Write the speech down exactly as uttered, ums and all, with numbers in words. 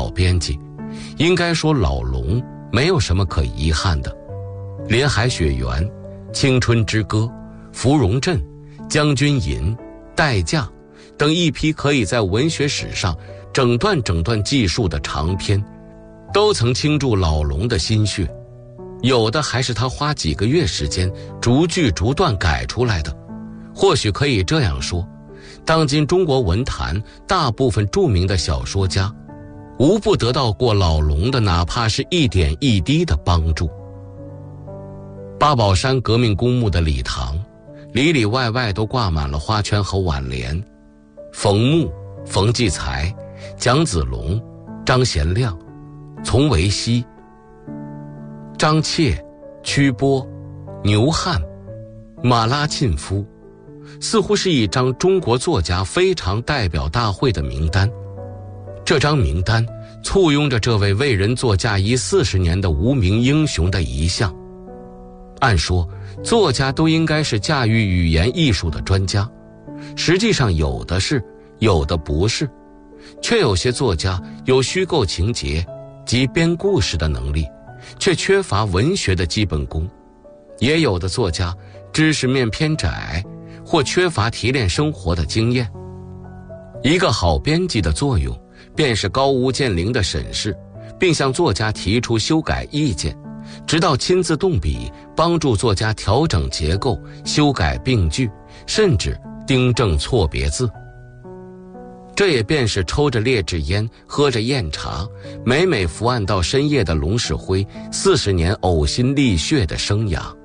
老编辑，应该说老龙没有什么可遗憾的。林海雪原、青春之歌、芙蓉镇、将军吟、代驾等一批可以在文学史上整段整段记述的长篇，都曾倾注老龙的心血，有的还是他花几个月时间逐句逐段改出来的。或许可以这样说，当今中国文坛大部分著名的小说家，无不得到过老龙的哪怕是一点一滴的帮助。八宝山革命公墓的礼堂，里里外外都挂满了花圈和挽联。冯木、冯骥才、蒋子龙、张贤亮、丛维熙、张切、屈波、牛汉、马拉沁夫，似乎是一张中国作家非常代表大会的名单。这张名单簇拥着这位为人作嫁衣四十年的无名英雄的遗像。按说作家都应该是驾驭语言艺术的专家，实际上有的是，有的不是。却有些作家有虚构情节及编故事的能力，却缺乏文学的基本功。也有的作家知识面偏窄，或缺乏提炼生活的经验。一个好编辑的作用，便是高屋建瓴的审视，并向作家提出修改意见，直到亲自动笔，帮助作家调整结构、修改病句，甚至订正错别字。这也便是抽着劣质烟，喝着酽茶，每每伏案到深夜的龙世辉四十年呕心沥血的生涯。